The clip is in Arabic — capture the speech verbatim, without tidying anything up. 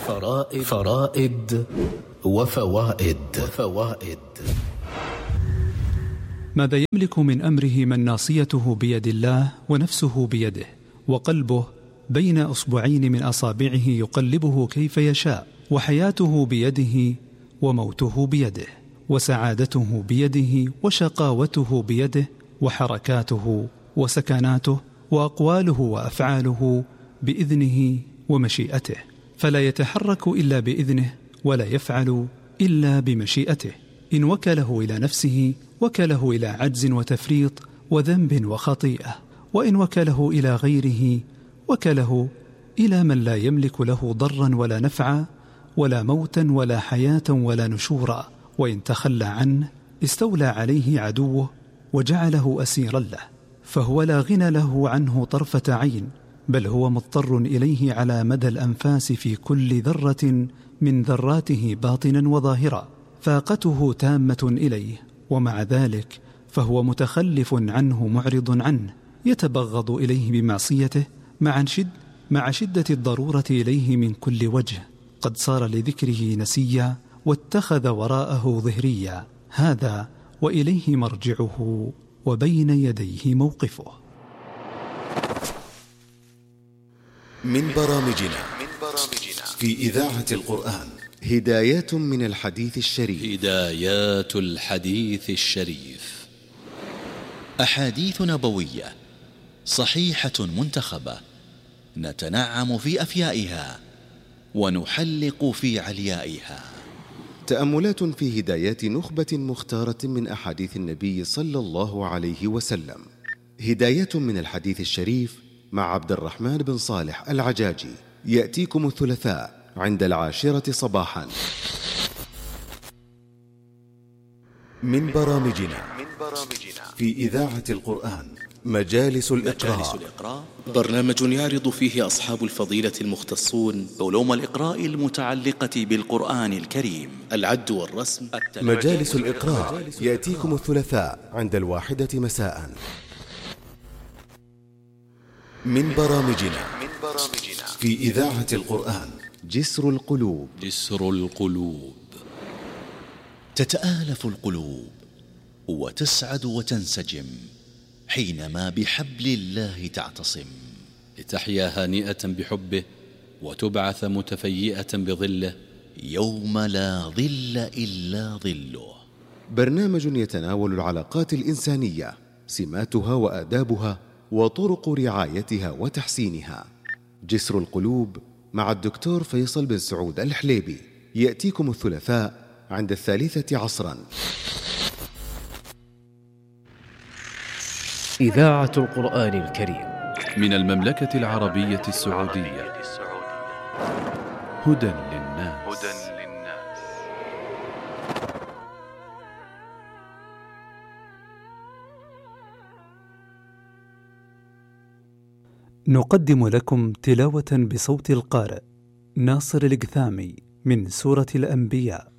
فرائد, فرائد وفوائد, وفوائد ماذا يملك من أمره من ناصيته بيد الله ونفسه بيده، وقلبه بين أصبعين من أصابعه يقلبه كيف يشاء، وحياته بيده وموته بيده، وسعادته بيده وشقاوته بيده، وحركاته وسكناته وأقواله وأفعاله بإذنه ومشيئته، فلا يتحرك إلا بإذنه ولا يفعل إلا بمشيئته. إن وكله إلى نفسه وكله إلى عجز وتفريط وذنب وخطيئة، وإن وكله إلى غيره وكله إلى من لا يملك له ضرا ولا نفعا ولا موتا ولا حياة ولا نشورا، وإن تخلى عنه استولى عليه عدوه وجعله أسيرا له، فهو لا غنى له عنه طرفة عين، بل هو مضطر إليه على مدى الأنفاس في كل ذرة من ذراته باطنا وظاهرا، فاقته تامة إليه، ومع ذلك فهو متخلف عنه معرض عنه، يتبغض إليه بمعصيته مع شد مع شدة الضرورة إليه من كل وجه، قد صار لذكره نسيا واتخذ وراءه ظهريا. هذا وإليه مرجعه وبين يديه موقفه. من برامجنا في إذاعة القرآن هدايات من الحديث الشريف. هدايات الحديث الشريف، أحاديث نبوية صحيحة منتخبة، نتنعم في أفيائها ونحلق في عليائها. تأملات في هدايات نخبة مختارة من أحاديث النبي صلى الله عليه وسلم. هدايات من الحديث الشريف مع عبد الرحمن بن صالح العجاجي، يأتيكم الثلاثاء عند العاشرة صباحا. من برامجنا في إذاعة القرآن مجالس الإقراء، برنامج يعرض فيه أصحاب الفضيلة المختصون علوم الإقراء المتعلقة بالقرآن الكريم، العد والرسم. مجالس الإقراء يأتيكم الثلاثاء عند الواحدة مساء. من برامجنا في إذاعة القرآن جسر القلوب. جسر القلوب، تتآلف القلوب وتسعد وتنسجم حينما بحبل الله تعتصم، لتحيا هانئة بحبه وتبعث متفيئة بظله يوم لا ظل إلا ظله. برنامج يتناول العلاقات الإنسانية، سماتها وآدابها وطرق رعايتها وتحسينها. جسر القلوب مع الدكتور فيصل بن سعود الحليبي، يأتيكم الثلاثاء عند الثالثة عصرا. إذاعة القرآن الكريم من المملكة العربية السعودية، هدى للناس. نقدم لكم تلاوة بصوت القارئ ناصر القثامي من سورة الأنبياء.